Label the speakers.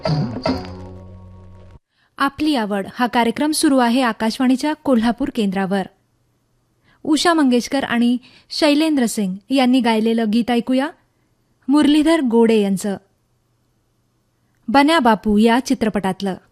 Speaker 1: आपली आवड हा कार्यक्रम सुरू आहे आकाशवाणीच्या कोल्हापूर केंद्रावर. उषा मंगेशकर आणि शैलेंद्र सिंग यांनी गायलेलं गीत ऐकूया. मुरलीधर गोडे यांचं बन्या बापू या चित्रपटातलं.